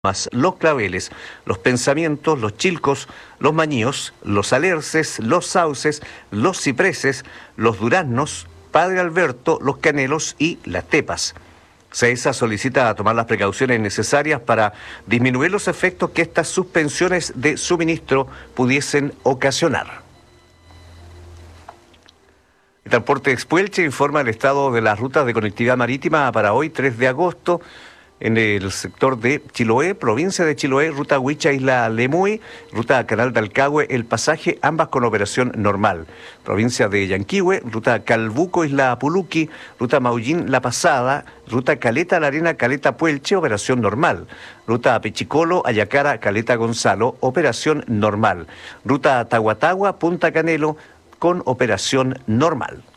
más los claveles, los pensamientos, los chilcos, los mañíos, los alerces, los sauces, los cipreses, los duraznos, Padre Alberto, los canelos y las tepas. SEISA solicita tomar las precauciones necesarias para disminuir los efectos que estas suspensiones de suministro pudiesen ocasionar. El Transporte Expuelche informa el estado de las rutas de conectividad marítima para hoy, 3 de agosto. En el sector de Chiloé, provincia de Chiloé, ruta Huicha, Isla Lemuy, ruta Canal de Alcagüe, El Pasaje, ambas con operación normal. Provincia de Yanquihue, ruta Calbuco, Isla Puluqui, ruta Maullín, La Pasada, ruta Caleta La Arena, Caleta Puelche, operación normal. Ruta Pechicolo, Ayacara, Caleta Gonzalo, operación normal. Ruta Tahuatahua, Punta Canelo, con operación normal.